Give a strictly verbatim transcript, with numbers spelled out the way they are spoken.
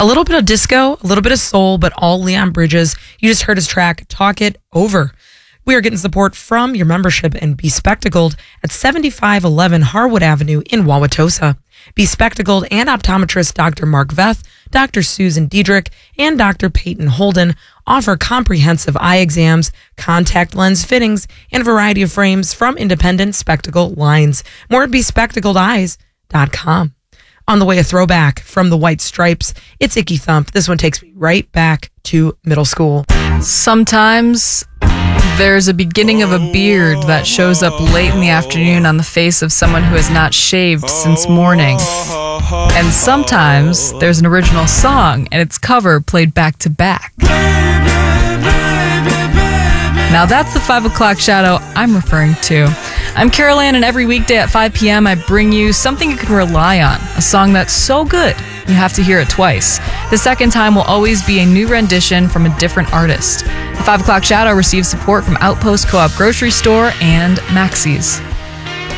A little bit of disco, a little bit of soul, but all Leon Bridges. You just heard his track, Talk It Over. We are getting support from your membership and Be Spectacled at seventy-five eleven Harwood Avenue in Wauwatosa. Be Spectacled and optometrist Doctor Mark Veth, Doctor Susan Diedrich, and Doctor Peyton Holden offer comprehensive eye exams, contact lens fittings, and a variety of frames from independent spectacle lines. More at be spectacled eyes dot com. On the way, a throwback from the White Stripes. It's Icky Thump. This one takes me right back to middle school. Sometimes there's a beginning of a beard that shows up late in the afternoon on the face of someone who has not shaved since morning. And sometimes there's an original song and its cover played back to back. Now that's the five o'clock shadow I'm referring to. I'm Carol Ann, and every weekday at five p.m. I bring you something you can rely on, a song that's so good you have to hear it twice. The second time will always be a new rendition from a different artist. The five o'clock shadow receives support from Outpost Co-op Grocery Store and Maxey's.